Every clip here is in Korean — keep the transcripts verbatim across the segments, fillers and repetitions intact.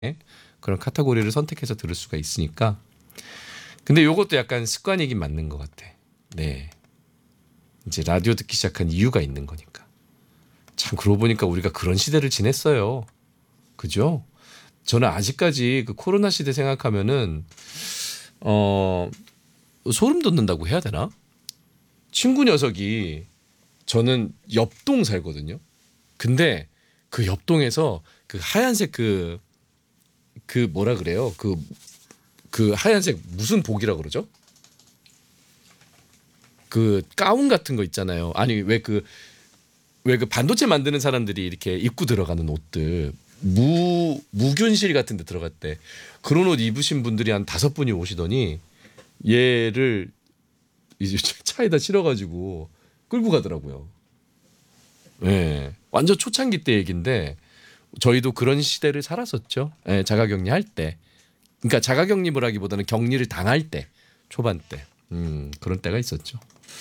그런 카테고리를 선택해서 들을 수가 있으니까. 근데 요것도 약간 습관이긴 맞는 것 같아. 네. 이제 라디오 듣기 시작한 이유가 있는 거니까. 참 그러고 보니까 우리가 그런 시대를 지냈어요. 그죠? 저는 아직까지 그 코로나 시대 생각하면은 어 소름 돋는다고 해야 되나? 친구 녀석이 저는 옆동 살거든요. 근데 그 옆동에서 그 하얀색 그 그 뭐라 그래요? 그 그 하얀색 무슨 복이라 그러죠? 그 가운 같은 거 있잖아요. 아니 왜 그 왜 그 반도체 만드는 사람들이 이렇게 입고 들어가는 옷들 무 무균실 같은 데 들어갈 때 그런 옷 입으신 분들이 한 다섯 분이 오시더니 얘를 이제 차에다 실어가지고 끌고 가더라고요. 예, 네, 완전 초창기 때 얘긴데 저희도 그런 시대를 살았었죠. 네, 자가격리 할 때. 그러니까 자가격리를 하기보다는 격리를 당할 때 초반 때 음, 그런 때가 있었죠.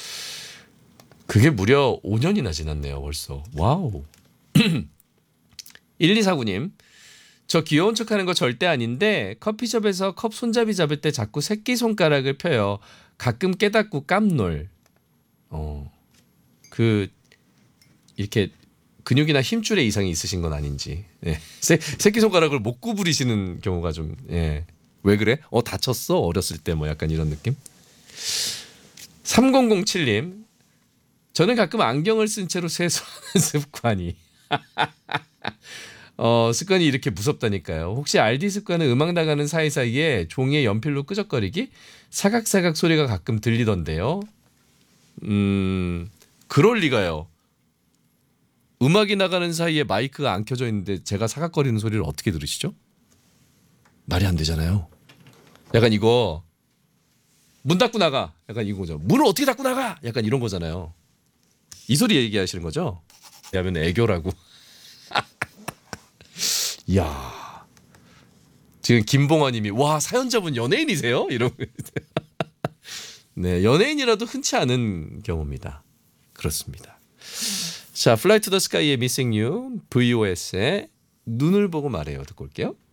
그게 무려 오 년이나 지났네요 벌써. 와우. 일이사구 님 저 귀여운 척하는 거 절대 아닌데 커피숍에서 컵 손잡이 잡을 때 자꾸 새끼손가락을 펴요. 가끔 깨닫고 깜놀. 어, 그 이렇게 근육이나 힘줄에 이상이 있으신 건 아닌지. 예. 새, 새끼손가락을 못 구부리시는 경우가 좀. 예. 왜 그래? 어 다쳤어? 어렸을 때 뭐 약간 이런 느낌? 삼공공칠 님 저는 가끔 안경을 쓴 채로 세수하는 습관이 어, 습관이 이렇게 무섭다니까요. 혹시 알디 습관은 음악 나가는 사이사이에 종이에 연필로 끄적거리기? 사각사각 소리가 가끔 들리던데요. 음, 그럴 리가요. 음악이 나가는 사이에 마이크가 안 켜져 있는데 제가 사각거리는 소리를 어떻게 들으시죠? 말이 안 되잖아요. 약간 이거 문 닫고 나가. 약간 이거죠. 문을 어떻게 닫고 나가? 약간 이런 거잖아요. 이 소리 얘기하시는 거죠? 하면 애교라고. 이야. 지금 김봉화님이 와 사연자분 연예인이세요? 이러고. 네, 연예인이라도 흔치 않은 경우입니다. 그렇습니다. 자, Fly to the Sky의 Missing You, 브이오에스의 눈을 보고 말해요 듣고 올게요.